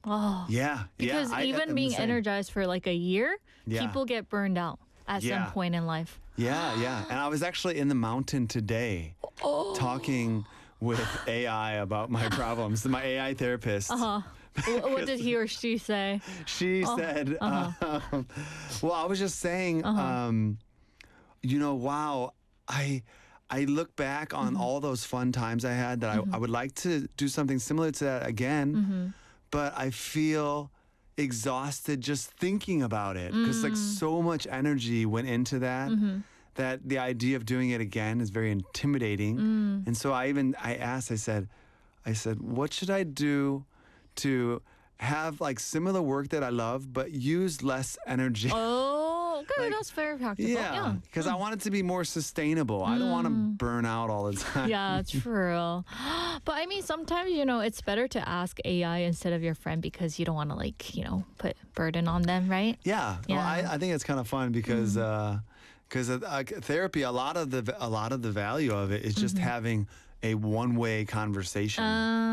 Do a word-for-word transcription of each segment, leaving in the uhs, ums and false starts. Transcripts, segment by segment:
Oh. Yeah. Because yeah, I- even I'm being the same. energized for like a year, Yeah. people get burned out at Yeah. some point in life. Yeah, yeah. And I was actually in the mountain today Oh. talking with A I about my problems. My A I therapist. Uh-huh. Wh- what did he or she say? She said, uh-huh. um, well, I was just saying, Uh-huh. um, you know, wow, I I look back on Mm-hmm. all those fun times I had that I, I would like to do something similar to that again, Mm-hmm. but I feel exhausted just thinking about it because like Mm. so much energy went into that. Mm-hmm. That the idea of doing it again is very intimidating. Mm. And so I even I asked, I said, I said, what should I do to have like similar work that I love, but use less energy? Oh, okay, Like, that's very practical. yeah, because I want it to be more sustainable. I don't want to burn out all the time. Yeah, true. But I mean, sometimes, you know, it's better to ask A I instead of your friend because you don't want to, like, you know, put burden on them, right? Yeah, well, Yeah. I, I think it's kind of fun because because uh, uh, therapy, a lot of the a lot of the value of it is just having a one way conversation.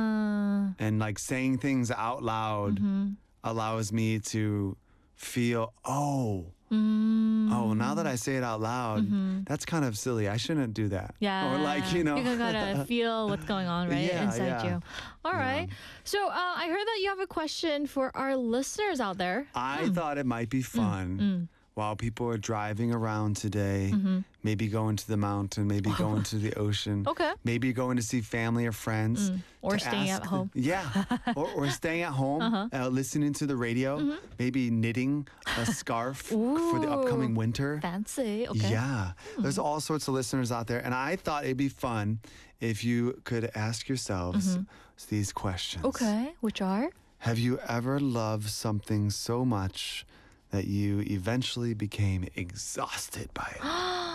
Uh, And like saying things out loud allows me to feel, oh, mm, oh, now that I say it out loud, that's kind of silly. I shouldn't do that. yeah. Or like, you know. You gotta feel what's going on, right? Yeah, Inside yeah. you. All Yeah. right. So uh, I heard that you have a question for our listeners out there. I thought it might be fun while people are driving around today, maybe going to the mountain, maybe going to the ocean. Okay. Maybe going to see family or friends. Or to staying ask- at home. Yeah. or, or staying at home, uh, listening to the radio, maybe knitting a scarf for the upcoming Ooh. winter. Fancy. Okay. Yeah. There's all sorts of listeners out there. And I thought it'd be fun if you could ask yourselves these questions. Okay. Which are? Have you ever loved something so much that you eventually became exhausted by it?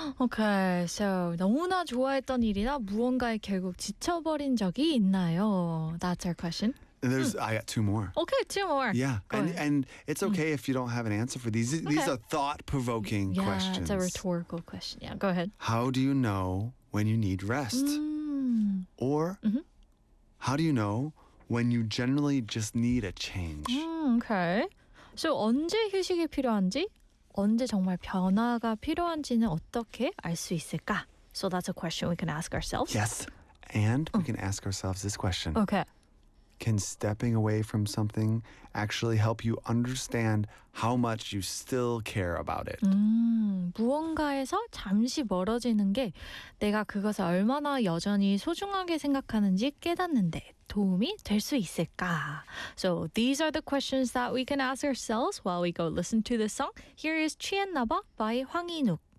Okay, so 너무나 좋아했던 일이나 무언가에 결국 지쳐버린 적이 있나요? That's our question. And there's, I got two more. Okay, two more. Yeah, Go and ahead. and it's okay if you don't have an answer for these. These Okay. are thought-provoking Yeah, questions. it's a rhetorical question. Yeah, go ahead. How do you know when you need rest? Mm. Or how do you know when you generally just need a change? 음, okay. So 언제 휴식이 필요한지, 언제 정말 변화가 필요한지는 어떻게 알 수 있을까? So that's a question we can ask ourselves. Yes, and we can ask ourselves this question. Okay. Can stepping away from something actually help you understand how much you still care about it? 음, 무언가에서 잠시 멀어지는 게 내가 그것을 얼마나 여전히 소중하게 생각하는지 깨닫는데 도움이 될 수 있을까? So these are the questions that we can ask ourselves while we go listen to this song. Here is 취했나봐 by 황인욱.